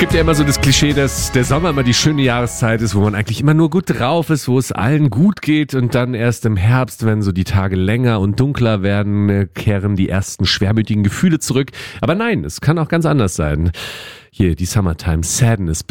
Gibt ja immer so das Klischee, dass der Sommer immer die schöne Jahreszeit ist, wo man eigentlich immer nur gut drauf ist, wo es allen gut geht und dann erst im Herbst, wenn so die Tage länger und dunkler werden, kehren die ersten schwermütigen Gefühle zurück. Aber nein, es kann auch ganz anders sein. Hier, die Summertime Sadness.